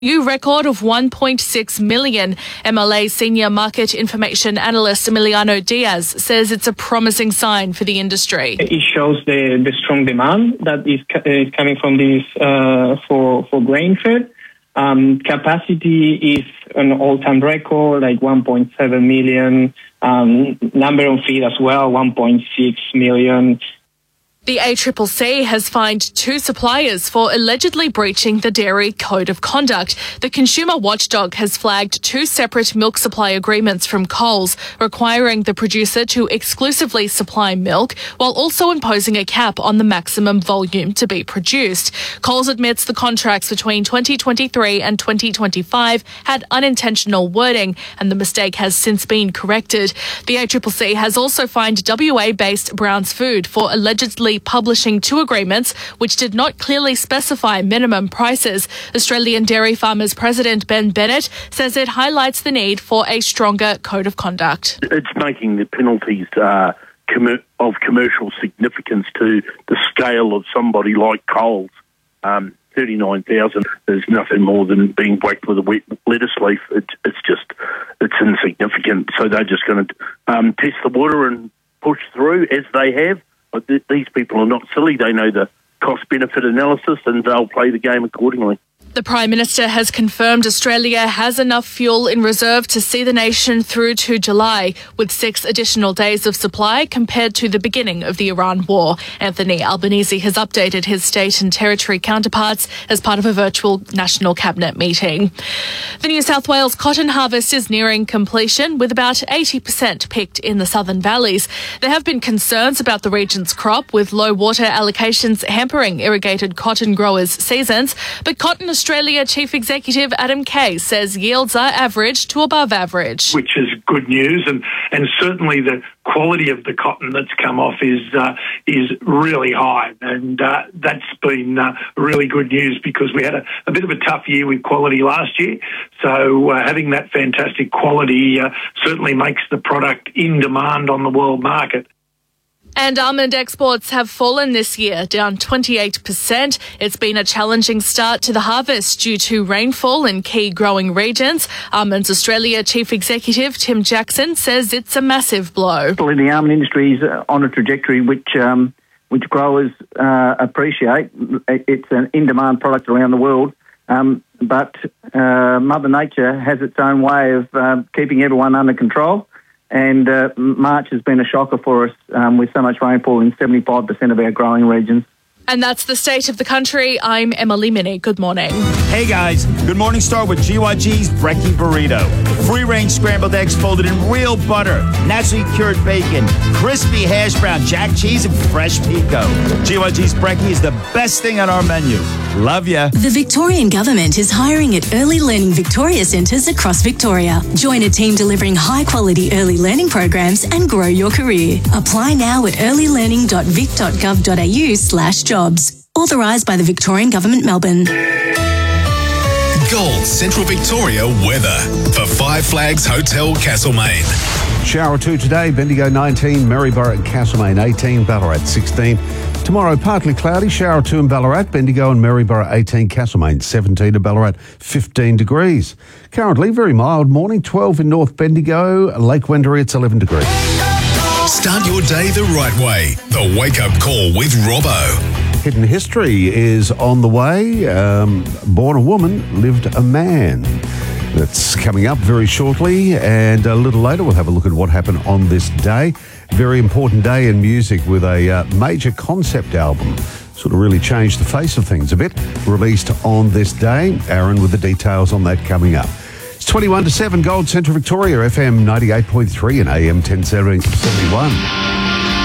New record of 1.6 million. MLA Senior Market Information Analyst Emiliano Diaz says it's a promising sign for the industry. It shows the strong demand that is coming from this for grain fed. Capacity is an all-time record, like 1.7 million. Number on feed as well, 1.6 million. The ACCC has fined 2 suppliers for allegedly breaching the Dairy Code of Conduct. The consumer watchdog has flagged 2 separate milk supply agreements from Coles, requiring the producer to exclusively supply milk while also imposing a cap on the maximum volume to be produced. Coles admits the contracts between 2023 and 2025 had unintentional wording, and the mistake has since been corrected. The ACCC has also fined WA-based Browns Food for allegedly publishing 2 agreements which did not clearly specify minimum prices. Australian Dairy Farmers President Ben Bennett says it highlights the need for a stronger code of conduct. It's making the penalties of commercial significance to the scale of somebody like Coles. 39,000 is nothing more than being whacked with a wet lettuce leaf. It's insignificant. So they're just going to test the water and push through as they have. But these people are not silly. They know the cost-benefit analysis and they'll play the game accordingly. The Prime Minister has confirmed Australia has enough fuel in reserve to see the nation through to July, with 6 additional days of supply compared to the beginning of the Iran war. Anthony Albanese has updated his state and territory counterparts as part of a virtual National Cabinet meeting. The New South Wales cotton harvest is nearing completion, with about 80% picked in the southern valleys. There have been concerns about the region's crop, with low water allocations hampering irrigated cotton growers' seasons, but Cotton Australia Chief Executive Adam Kay says yields are average to above average. Which is good news, and certainly the quality of the cotton that's come off is really high, and that's been really good news because we had a bit of a tough year with quality last year. So having that fantastic quality certainly makes the product in demand on the world market. And almond exports have fallen this year, down 28%. It's been a challenging start to the harvest due to rainfall in key growing regions. Almonds Australia Chief Executive Tim Jackson says it's a massive blow. The almond industry is on a trajectory which growers appreciate. It's an in-demand product around the world, but Mother Nature has its own way of keeping everyone under control. And March has been a shocker for us with so much rainfall in 75% of our growing regions. And that's the state of the country. I'm Emily Minnie. Good morning. Hey guys, good morning. Start with GYG's Brekkie Burrito. Free-range scrambled eggs folded in real butter, naturally cured bacon, crispy hash brown, jack cheese, and fresh pico. GYG's Brekkie is the best thing on our menu. Love ya. The Victorian Government is hiring at Early Learning Victoria centres across Victoria. Join a team delivering high-quality early learning programs and grow your career. Apply now at earlylearning.vic.gov.au/jobs. Authorised by the Victorian Government, Melbourne. Gold Central Victoria weather for Five Flags Hotel Castlemaine. Shower 2 today, Bendigo 19, Maryborough and Castlemaine 18, Ballarat 16. Tomorrow, partly cloudy, shower 2 in Ballarat, Bendigo and Maryborough 18, Castlemaine 17 and Ballarat 15 degrees. Currently, very mild morning, 12 in North Bendigo, Lake Wendouree it's 11 degrees. Start your day the right way. The Wake Up Call with Robbo. Hidden History is on the way. Born a woman, lived a man. That's coming up very shortly, and a little later we'll have a look at what happened on this day. Very important day in music with a major concept album. Sort of really changed the face of things a bit. Released on this day. Aaron with the details on that coming up. It's 21 to 7, Gold Central Victoria, FM 98.3 and AM 1071.